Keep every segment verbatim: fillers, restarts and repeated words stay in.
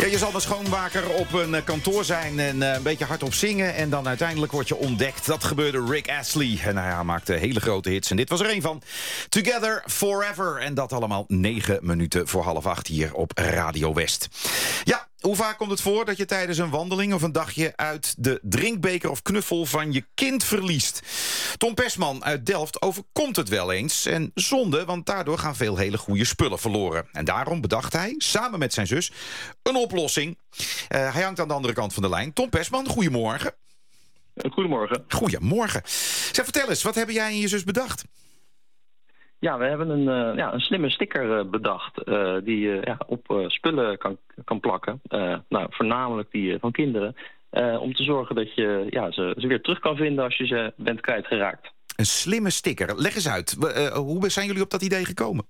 je zal een schoonmaker op een kantoor zijn en uh, een beetje hardop zingen en dan uiteindelijk word je ontdekt. Dat gebeurde Rick Astley. En nou hij maakte hele grote hits en dit was er een van. Together Forever. En dat allemaal negen minuten voor half acht hier op Radio West. Ja, hoe vaak komt het voor dat je tijdens een wandeling of een dagje uit de drinkbeker of knuffel van je kind verliest? Tom Persman uit Delft overkomt het wel eens. En zonde, want daardoor gaan veel hele goede spullen verloren. En daarom bedacht hij, samen met zijn zus, een oplossing. Uh, hij hangt aan de andere kant van de lijn. Tom Persman, goedemorgen. Goedemorgen. Goedemorgen. Zeg, vertel eens, wat hebben jij en je zus bedacht? Ja, we hebben een, uh, ja, een slimme sticker uh, bedacht uh, die je uh, ja, op uh, spullen kan, kan plakken. Uh, nou, voornamelijk die uh, van kinderen. Uh, om te zorgen dat je ja, ze, ze weer terug kan vinden als je ze bent kwijtgeraakt. Een slimme sticker. Leg eens uit. Uh, hoe zijn jullie op dat idee gekomen?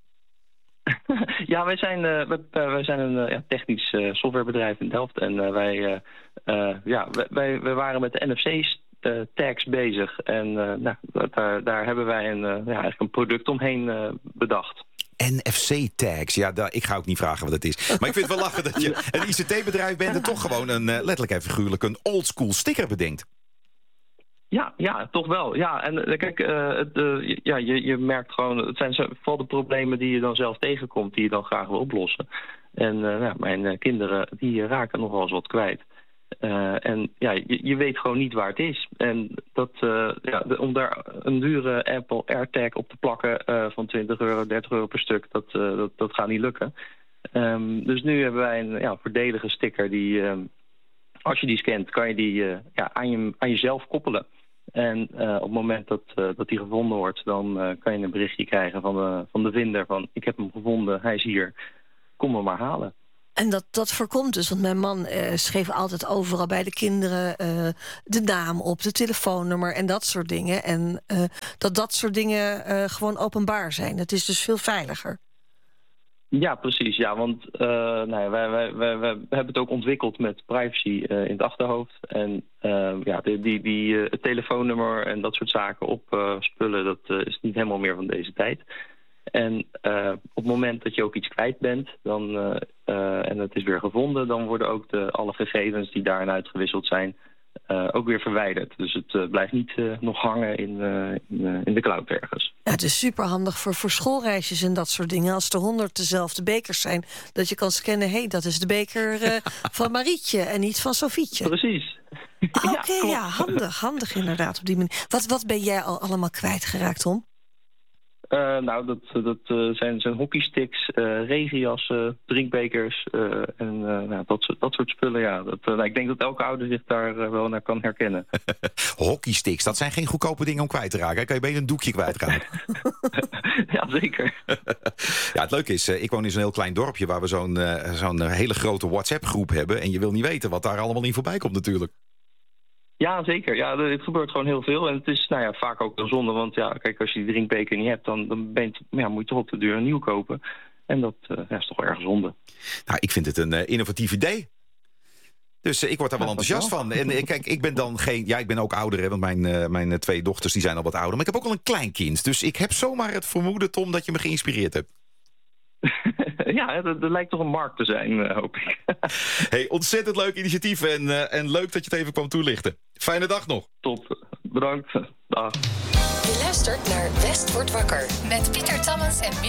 ja, wij zijn, uh, wij, uh, wij zijn een uh, ja, technisch uh, softwarebedrijf in Delft. En uh, wij, uh, uh, ja, wij, wij, wij waren met de N F C's Uh, tags bezig. En uh, nou, daar, daar hebben wij een, uh, ja, eigenlijk een product omheen uh, bedacht. N F C-tags, ja, daar, ik ga ook niet vragen wat het is. Maar ik vind het wel lachen dat je een I C T-bedrijf bent en toch gewoon een, uh, letterlijk en figuurlijk, een oldschool sticker bedenkt. Ja, ja, toch wel. Ja, en uh, kijk, uh, het, uh, ja, je, je merkt gewoon, het zijn zo, vooral de problemen die je dan zelf tegenkomt, die je dan graag wil oplossen. En uh, ja, mijn uh, kinderen, die uh, raken nogal eens wat kwijt. Uh, en ja, je, je weet gewoon niet waar het is. En dat, uh, ja, de, om daar een dure Apple AirTag op te plakken uh, van twintig euro, dertig euro per stuk, dat, uh, dat, dat gaat niet lukken. Um, dus nu hebben wij een ja, voordelige sticker die, um, als je die scant, kan je die uh, ja, aan, je, aan jezelf koppelen. En uh, op het moment dat, uh, dat die gevonden wordt, dan uh, kan je een berichtje krijgen van de, van de vinder van ik heb hem gevonden, hij is hier, kom hem maar halen. En dat, dat voorkomt dus, want mijn man uh, schreef altijd overal bij de kinderen uh, de naam op, de telefoonnummer en dat soort dingen. En uh, dat dat soort dingen uh, gewoon openbaar zijn. Het is dus veel veiliger. Ja, precies. Ja, want uh, nou ja, wij, wij, wij, wij hebben het ook ontwikkeld met privacy uh, in het achterhoofd. En uh, ja, die, die, die, uh, het telefoonnummer en dat soort zaken op uh, spullen, dat uh, is niet helemaal meer van deze tijd. En uh, op het moment dat je ook iets kwijt bent dan, uh, uh, en het is weer gevonden, dan worden ook de, alle gegevens die daarin uitgewisseld zijn uh, ook weer verwijderd. Dus het uh, blijft niet uh, nog hangen in, uh, in, uh, in de cloud ergens. Ja, het is superhandig voor, voor schoolreisjes en dat soort dingen. Als er honderd dezelfde bekers zijn, dat je kan scannen, hé, hey, dat is de beker uh, van Marietje en niet van Sofietje. Precies. Oké, okay, ja, ja, handig, handig inderdaad op die manier. Wat, wat ben jij al allemaal kwijtgeraakt, Tom? Uh, nou, dat, dat uh, zijn, zijn hockeysticks, uh, regenjassen, drinkbekers uh, en uh, nou, dat, soort, dat soort spullen. Ja. Dat, uh, nou, ik denk dat elke ouder zich daar uh, wel naar kan herkennen. Hockeysticks, dat zijn geen goedkope dingen om kwijt te raken. Hè? Kan je beter een doekje kwijtraken? ja, zeker. ja, het leuke is, uh, ik woon in zo'n heel klein dorpje waar we zo'n, uh, zo'n hele grote WhatsApp-groep hebben. En je wil niet weten wat daar allemaal in voorbij komt natuurlijk. Ja, zeker. Ja, het gebeurt gewoon heel veel. En het is nou ja, vaak ook wel zonde. Want ja, kijk, als je die drinkbeker niet hebt, dan, dan ben je, ja, moet je toch op de deur een nieuw kopen. En dat uh, ja, is toch wel erg zonde. Nou, ik vind het een uh, innovatief idee. Dus uh, ik word daar wel ja, enthousiast van. En uh, kijk, ik ben dan geen... Ja, ik ben ook ouder, hè, want mijn, uh, mijn twee dochters die zijn al wat ouder. Maar ik heb ook al een kleinkind. Dus ik heb zomaar het vermoeden, Tom, dat je me geïnspireerd hebt. ja, er, er lijkt toch een markt te zijn, uh, hoop ik. hey, ontzettend leuk initiatief en, uh, en leuk dat je het even kwam toelichten. Fijne dag nog. Top, bedankt. Dag. Je luistert naar West wordt wakker met Pieter Tammens en Mirjam.